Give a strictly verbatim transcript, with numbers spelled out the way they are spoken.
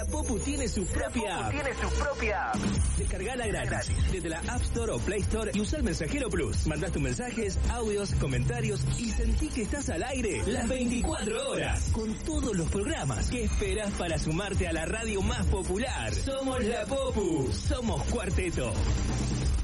Popu tiene su propia app. tiene su propia app. Descargala gratis desde la App Store o Play Store y usa el Mensajero Plus. Mandás tus mensajes, audios, comentarios y sentí que estás al aire las veinticuatro horas con todos los programas. ¿Qué esperás para sumarte a la radio más popular? Somos la Popu, somos Cuarteto.